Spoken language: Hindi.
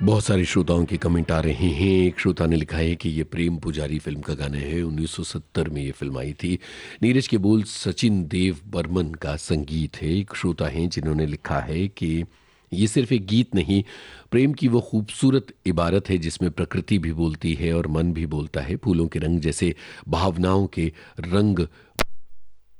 बहुत सारे श्रोताओं के कमेंट आ रहे हैं। एक श्रोता ने लिखा है कि ये प्रेम पुजारी फ़िल्म का गाना है, 1970 में ये फ़िल्म आई थी। नीरज के बोल सचिन देव बर्मन का संगीत है। एक श्रोता हैं जिन्होंने लिखा है कि ये सिर्फ़ एक गीत नहीं, प्रेम की वो खूबसूरत इबारत है जिसमें प्रकृति भी बोलती है और मन भी बोलता है। फूलों के रंग जैसे भावनाओं के रंग